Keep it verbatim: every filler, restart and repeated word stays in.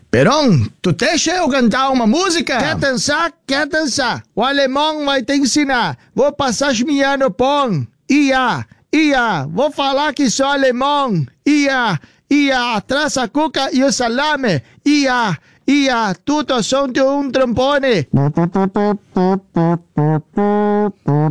Perong, tu deixa eu cantar uma música? Quer dançar? Quer dançar? O alemão vai te ensinar. Vou passar no pão. Ia, ia, vou falar que sou alemão. Ia, ia, atrás a cuca e o salame. Ia, ia, tudo som de um trombone.